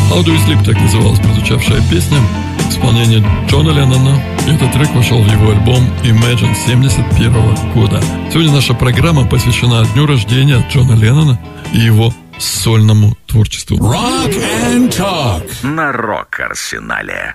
How Do You Sleep, так называлась прозвучавшая песня в исполнении Джона Леннона. Этот трек вошел в его альбом Imagine 1971 года. Сегодня наша программа посвящена дню рождения Джона Леннона и его сольному творчеству. Rock and Talk на Рок-Арсенале.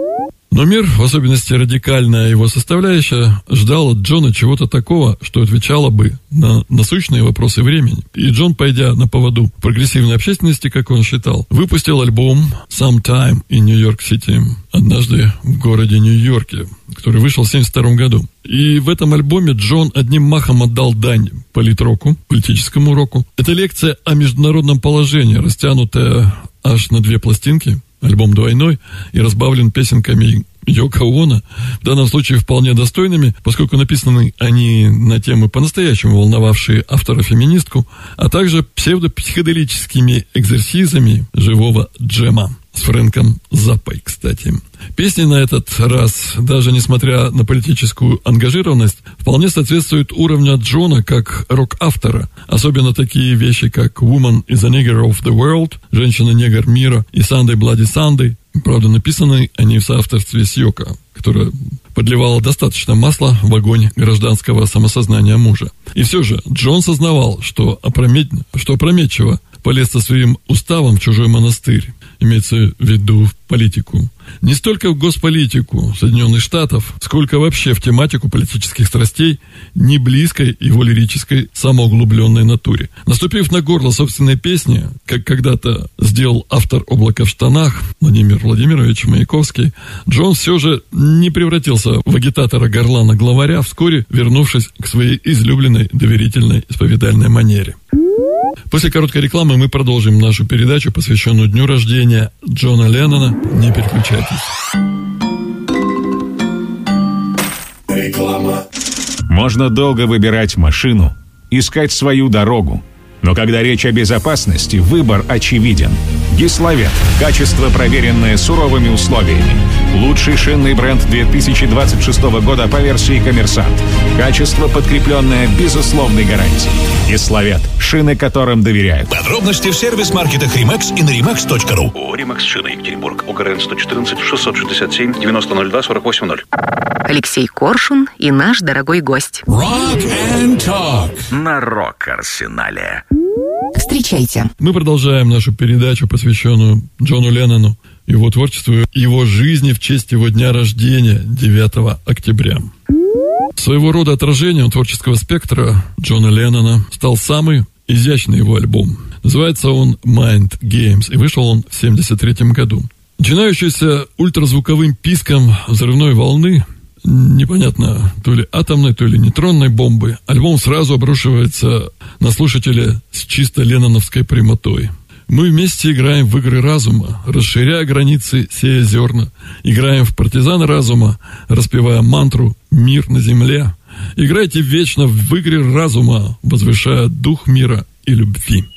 Но мир, в особенности радикальная его составляющая, ждал от Джона чего-то такого, что отвечало бы на насущные вопросы времени. И Джон, пойдя на поводу прогрессивной общественности, как он считал, выпустил альбом «Sometime in New York City», «Однажды в городе Нью-Йорке», который вышел в 1972 году. И в этом альбоме Джон одним махом отдал дань политроку, политическому року. Это лекция о международном положении, растянутая аж на 2 пластинки. Альбом двойной и разбавлен песенками Йоко Оно, в данном случае вполне достойными, поскольку написаны они на темы по-настоящему волновавшие автора-феминистку, а также псевдопсиходелическими экзерсизами живого джема. С Фрэнком Заппой, кстати. Песни на этот раз, даже несмотря на политическую ангажированность, вполне соответствуют уровню Джона как рок-автора. Особенно такие вещи, как «Woman is a Nigger of the World», «Женщина-негр мира» и «Sunday Bloody Sunday». Правда, написаны они в соавторстве с Йоко, которая подливала достаточно масла в огонь гражданского самосознания мужа. И все же Джон сознавал, что опрометчиво полез со своим уставом в чужой монастырь. Имеется в виду в политику. Не столько в госполитику Соединенных Штатов, сколько вообще в тематику политических страстей, не близкой его лирической самоуглубленной натуре. Наступив на горло собственной песни, как когда-то сделал автор «Облака в штанах» Владимир Владимирович Маяковский, Джон все же не превратился в агитатора-горлана-главаря, вскоре вернувшись к своей излюбленной доверительной исповедальной манере. После короткой рекламы мы продолжим нашу передачу, посвященную дню рождения Джона Леннона. Не переключайтесь. Реклама. Можно долго выбирать машину, искать свою дорогу. Но когда речь о безопасности, выбор очевиден. Гиславет. Качество, проверенное суровыми условиями. Лучший шинный бренд 2026 года по версии «Коммерсант». Качество, подкрепленное безусловной гарантией. Гиславет. Шины, которым доверяют. Подробности в сервис-маркетах Rimax и на rimax.ru. Rimax шина Екатеринбург. ОГРН 114 667 9002 480. Алексей Коршун и наш дорогой гость. Rock and Talk на Рок-Арсенале. Встречайте. Мы продолжаем нашу передачу, посвященную Джону Леннону, его творчеству, его жизни в честь его дня рождения 9 октября. Своего рода отражением творческого спектра Джона Леннона стал самый изящный его альбом. Называется он «Mind Games», и вышел он в 1973 году. Начинающийся ультразвуковым писком взрывной волны, непонятно, то ли атомной, то ли нейтронной бомбы, альбом сразу обрушивается на слушателя с чисто ленноновской прямотой. Мы вместе играем в игры разума, расширяя границы, сея зерна. Играем в партизаны разума, распевая мантру «Мир на земле». Играйте вечно в игры разума, возвышая дух мира и любви.